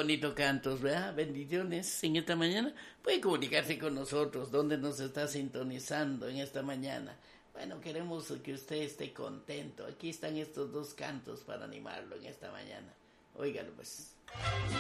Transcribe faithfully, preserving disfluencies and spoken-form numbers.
bonito cantos, ¿verdad? Bendiciones en esta mañana. Puede comunicarse con nosotros, dónde nos está sintonizando en esta mañana. Bueno, queremos que usted esté contento. Aquí están estos dos cantos para animarlo en esta mañana. Óigalo pues.